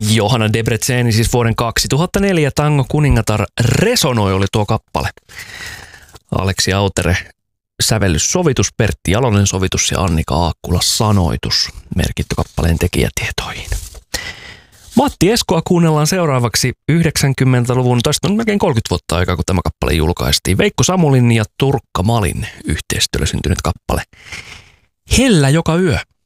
Johanna Debreceni, siis vuoden 2004 Tango kuningatar Resonoi oli tuo kappale. Aleksi Autere sävellyssovitus, Pertti Jalonen sovitus ja Annika Aakkula sanoitus merkitty kappaleen tekijätietoihin. Matti Eskoa kuunnellaan seuraavaksi 90-luvun, tästä on melkein 30 vuotta aikaa, kun tämä kappale julkaistiin. Veikko Samulin ja Turkka Malin yhteistyöllä syntynyt kappale. Hellä joka yö.